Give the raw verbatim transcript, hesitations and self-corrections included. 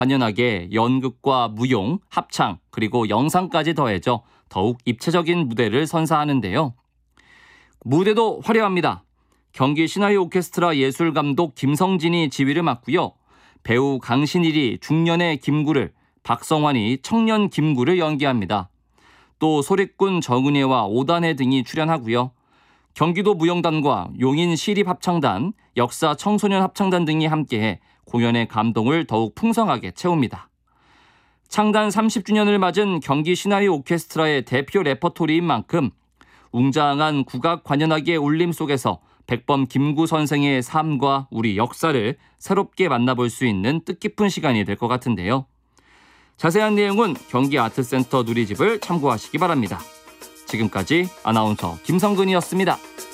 만연하게 연극과 무용, 합창, 그리고 영상까지 더해져 더욱 입체적인 무대를 선사하는데요. 무대도 화려합니다. 경기 신화희 오케스트라 예술감독 김성진이 지휘를 맡고요. 배우 강신일이 중년의 김구를, 박성환이 청년 김구를 연기합니다. 또 소리꾼 정은혜와 오단혜 등이 출연하고요. 경기도 무용단과 용인 시립합창단, 역사 청소년 합창단 등이 함께해 공연의 감동을 더욱 풍성하게 채웁니다. 창단 삼십 주년을 맞은 경기 신화희 오케스트라의 대표 레퍼토리인 만큼 웅장한 국악 관현악의 울림 속에서 백범 김구 선생의 삶과 우리 역사를 새롭게 만나볼 수 있는 뜻깊은 시간이 될 것 같은데요. 자세한 내용은 경기 아트센터 누리집을 참고하시기 바랍니다. 지금까지 아나운서 김성근이었습니다.